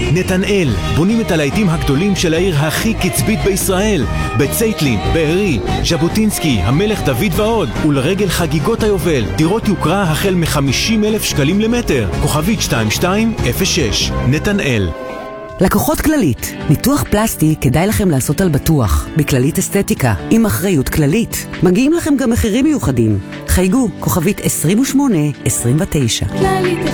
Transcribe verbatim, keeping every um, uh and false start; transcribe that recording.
נתנאל, בונים את הלהיטים הגדולים של העיר הכי קצבית בישראל. בצייטלין, בארי, ז'בוטינסקי, המלך דוד ועוד. ולרגל חגיגות היובל, דירות יוקרה החל מ-חמישים אלף שקלים למטר. כוכבית שתיים שתיים אפס שש. נתנאל. לקוחות כללית, ניתוח פלסטי כדאי לכם לעשות על בטוח, בכללית אסתטיקה, עם אחריות כללית. מגיעים לכם גם מחירים מיוחדים. חייגו, כוכבית עשרים ושמונה עשרים ותשע. כללית.